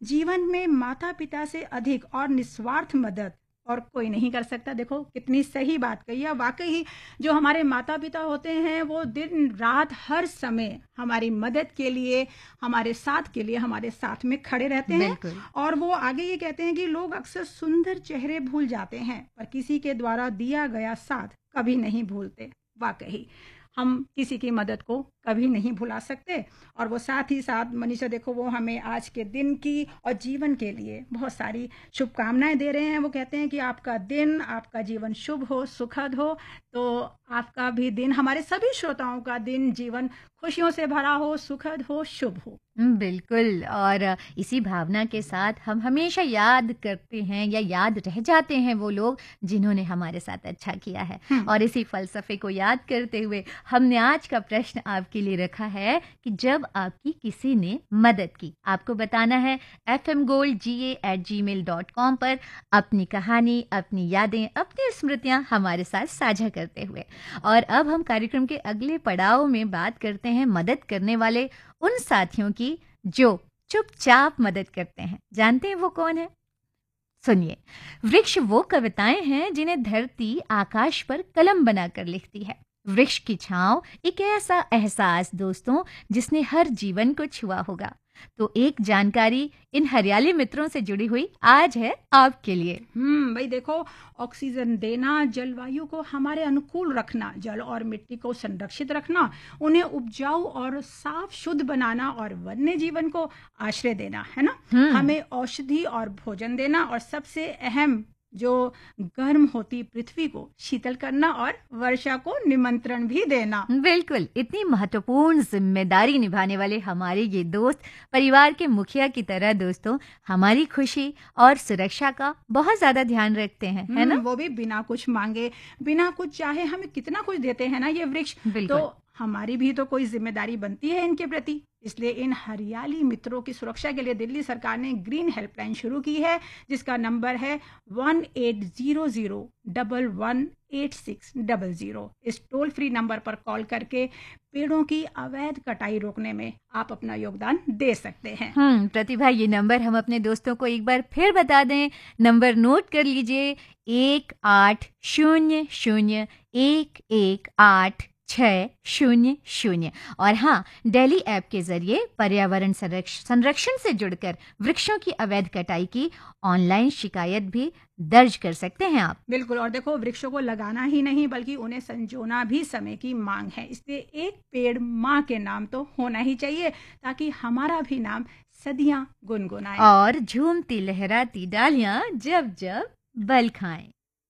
जीवन में माता पिता से अधिक और निस्वार्थ मदद और कोई नहीं कर सकता। देखो कितनी सही बात कही है। वाकई ही जो हमारे माता पिता होते हैं वो दिन रात हर समय हमारी मदद के लिए, हमारे साथ में खड़े रहते हैं। बिल्कुल। और वो आगे ये कहते हैं कि लोग अक्सर सुंदर चेहरे भूल जाते हैं पर किसी के द्वारा दिया गया साथ कभी नहीं भूलते। वाकई हम किसी की मदद को कभी नहीं भुला सकते। और वो साथ ही साथ मनीषा देखो वो हमें आज के दिन की और जीवन के लिए बहुत सारी शुभकामनाएं दे रहे हैं। वो कहते हैं कि आपका दिन, आपका जीवन शुभ हो, सुखद हो। तो आपका भी दिन, हमारे सभी श्रोताओं का दिन, जीवन खुशियों से भरा हो, सुखद हो, शुभ हो। बिल्कुल। और इसी भावना के साथ हम हमेशा याद करते हैं या याद रह जाते हैं वो लोग जिन्होंने हमारे साथ अच्छा किया है। और इसी फलसफे को याद करते हुए हमने आज का प्रश्न आपके लिए रखा है कि जब आपकी किसी ने मदद की, आपको बताना है fmgoldga@gmail.com पर अपनी कहानी, अपनी यादें, अपनी स्मृतियां हमारे साथ साझा करते हुए। और अब हम कार्यक्रम के अगले पड़ाव में बात करते हैं मदद करने वाले उन साथियों की जो चुपचाप मदद करते हैं। जानते हैं वो कौन है? सुनिए, वृक्ष वो कविताएं हैं जिन्हें धरती आकाश पर कलम बनाकर लिखती है। वृक्ष की छांव एक ऐसा एहसास दोस्तों जिसने हर जीवन को छुआ होगा। तो एक जानकारी इन हरियाली मित्रों से जुड़ी हुई आज है आपके लिए। भाई देखो, ऑक्सीजन देना, जलवायु को हमारे अनुकूल रखना, जल और मिट्टी को संरक्षित रखना, उन्हें उपजाऊ और साफ शुद्ध बनाना और वन्य जीवन को आश्रय देना, है ना। हमें औषधि और भोजन देना और सबसे अहम जो गर्म होती पृथ्वी को शीतल करना और वर्षा को निमंत्रण भी देना। बिल्कुल, इतनी महत्वपूर्ण जिम्मेदारी निभाने वाले हमारे ये दोस्त परिवार के मुखिया की तरह दोस्तों हमारी खुशी और सुरक्षा का बहुत ज्यादा ध्यान रखते हैं, है ना। वो भी बिना कुछ मांगे, बिना कुछ चाहे हमें कितना कुछ देते हैं ना ये वृक्ष। तो हमारी भी तो कोई जिम्मेदारी बनती है इनके प्रति। इसलिए इन हरियाली मित्रों की सुरक्षा के लिए दिल्ली सरकार ने ग्रीन हेल्पलाइन शुरू की है जिसका नंबर है 1800-118600। इस टोल फ्री नंबर पर कॉल करके पेड़ों की अवैध कटाई रोकने में आप अपना योगदान दे सकते हैं। प्रतिभा, ये नंबर हम अपने दोस्तों को एक बार फिर बता दें। नंबर नोट कर लीजिए, 1800-118-600। और हाँ, दिल्ली ऐप के जरिए पर्यावरण संरक्षण से जुड़कर वृक्षों की अवैध कटाई की ऑनलाइन शिकायत भी दर्ज कर सकते हैं आप। बिल्कुल। और देखो, वृक्षों को लगाना ही नहीं बल्कि उन्हें संजोना भी समय की मांग है। इसलिए एक पेड़ माँ के नाम तो होना ही चाहिए ताकि हमारा भी नाम सदियां गुनगुनाए और झूमती लहराती डालियां जब जब बल खाएं।